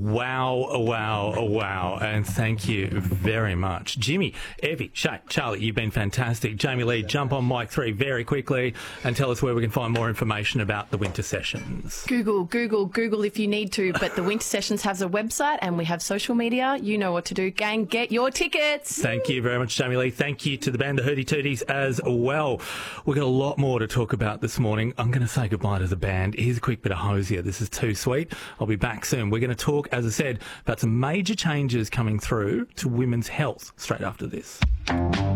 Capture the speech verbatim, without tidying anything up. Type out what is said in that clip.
Wow, wow, wow. And thank you very much. Jimmy, Evie, Shay, Charlie, you've been fantastic. Jamie Lee, jump on mic three very quickly and tell us where we can find more information about the winter sessions. Google, Google, Google if you need to, but the winter sessions has a website and we have social media. You know what to do. Gang, get your tickets. Thank you very much, Jamie Lee. Thank you to the band, the Hootie Tooties, as well. We've got a lot more to talk about this morning. I'm going to say goodbye to the band. Here's a quick bit of Hosier. This is Too Sweet. I'll be back soon. We're going to talk, as I said, about some major changes coming through to women's health straight after this.